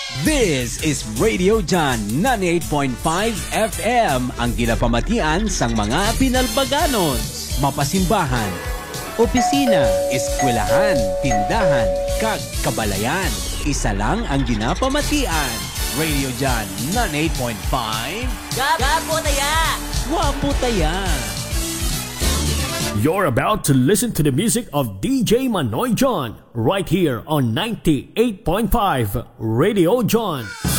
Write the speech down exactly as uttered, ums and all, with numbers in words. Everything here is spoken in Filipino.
This is Radio John ninety-eight point five F M, ang ginapamatian sang mga pinalbaganon, mapasimbahan, opisina, eskwelahan, tindahan, kag kabalayan. Isa lang ang ginapamatian. Radio John ninety-eight point five. Gapo taya! Wapo taya! You're about to listen to the music of D J Manoy John right here on ninety-eight point five Radio John.